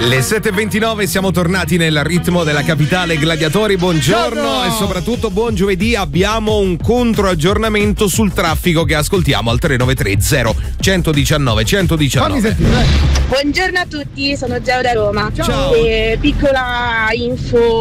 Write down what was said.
Le 7.29, siamo tornati nel ritmo della capitale gladiatori, buongiorno e soprattutto buon giovedì. Abbiamo un controaggiornamento sul traffico che ascoltiamo al 393 0119 119. Fammi sentire. Buongiorno a tutti, sono Geo da Roma. Ciao. Piccola info